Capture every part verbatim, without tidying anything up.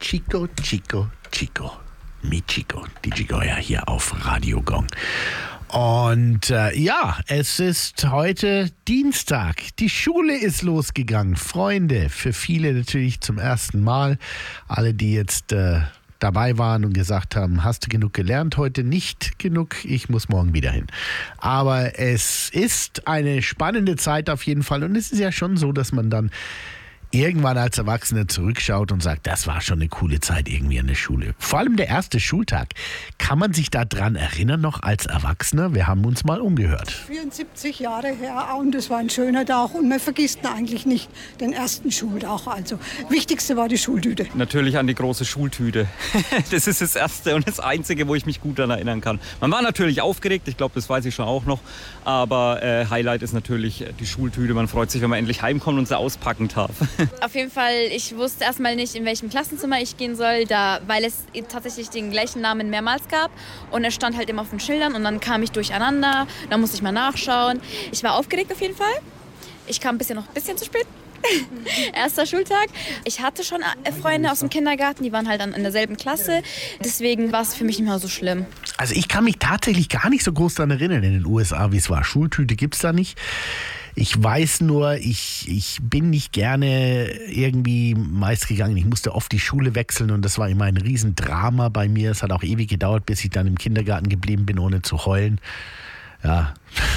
Chico, Chico, Chico. Mit Chico, D J Goya hier auf Radio Gong. Und äh, ja, es ist heute Dienstag. Die Schule ist losgegangen. Freunde, für viele natürlich zum ersten Mal. Alle, die jetzt äh, dabei waren und gesagt haben, hast du genug gelernt? Heute nicht genug, ich muss morgen wieder hin. Aber es ist eine spannende Zeit auf jeden Fall. Und es ist ja schon so, dass man dann irgendwann als Erwachsener zurückschaut und sagt, das war schon eine coole Zeit irgendwie an der Schule. Vor allem der erste Schultag. Kann man sich daran erinnern noch als Erwachsener? Wir haben uns mal umgehört. vierundsiebzig Jahre her und es war ein schöner Tag und man vergisst eigentlich nicht den ersten Schultag. Also wichtigste war die Schultüte. Natürlich an die große Schultüte. Das ist das Erste und das Einzige, wo ich mich gut daran erinnern kann. Man war natürlich aufgeregt, ich glaube, das weiß ich schon auch noch. Aber äh, Highlight ist natürlich die Schultüte. Man freut sich, wenn man endlich heimkommt und sie auspacken darf. Auf jeden Fall, ich wusste erstmal nicht, in welchem Klassenzimmer ich gehen soll, da, weil es tatsächlich den gleichen Namen mehrmals gab. Und es stand halt immer auf den Schildern und dann kam ich durcheinander. Dann musste ich mal nachschauen. Ich war aufgeregt auf jeden Fall. Ich kam ein bisschen noch ein bisschen zu spät. Erster Schultag. Ich hatte schon Freunde aus dem Kindergarten, die waren halt dann in derselben Klasse. Deswegen war es für mich nicht mehr so schlimm. Also ich kann mich tatsächlich gar nicht so groß daran erinnern in den U S A, wie es war. Schultüte gibt es da nicht. Ich weiß nur, ich, ich bin nicht gerne irgendwie meist gegangen. Ich musste oft die Schule wechseln und das war immer ein Riesendrama bei mir. Es hat auch ewig gedauert, bis ich dann im Kindergarten geblieben bin, ohne zu heulen. Ja,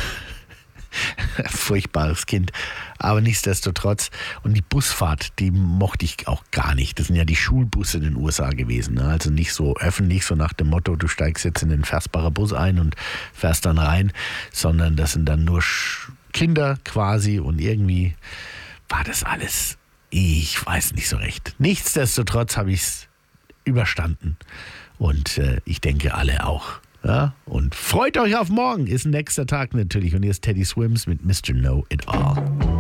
furchtbares Kind. Aber nichtsdestotrotz. Und die Busfahrt, die mochte ich auch gar nicht. Das sind ja die Schulbusse in den U S A gewesen. Ne? Also nicht so öffentlich, so nach dem Motto, du steigst jetzt in den Versbacher Bus ein und fährst dann rein, sondern das sind dann nur Sch- Kinder quasi und irgendwie war das alles, ich weiß nicht so recht. Nichtsdestotrotz habe ich es überstanden und äh, ich denke alle auch. Ja? Und freut euch auf morgen, ist ein nächster Tag natürlich und hier ist Teddy Swims mit Mister Know It All.